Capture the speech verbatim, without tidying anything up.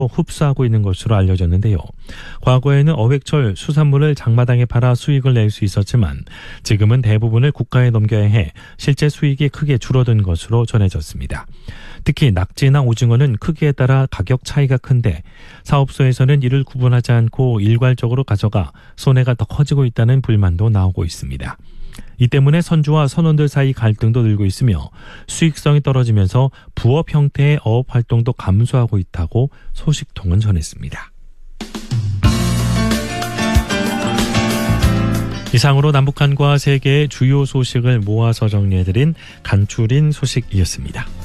흡수하고 있는 것으로 알려졌는데요. 과거에는 어획철 수산물을 장마당에 팔아 수익을 낼 수 있었지만 지금은 대부분을 국가에 넘겨야 해 실제 수익이 크게 줄어든 것으로 전해졌습니다. 특히 낙지나 오징어는 크기에 따라 가격 차이가 큰데 사업소에서는 이를 구분하지 않고 일괄적으로 가져가 손해가 더 커지고 있다는 불만도 나오고 있습니다. 이 때문에 선주와 선원들 사이 갈등도 늘고 있으며 수익성이 떨어지면서 부업 형태의 어업 활동도 감소하고 있다고 소식통은 전했습니다. 이상으로 남북한과 세계의 주요 소식을 모아서 정리해드린 간추린 소식이었습니다.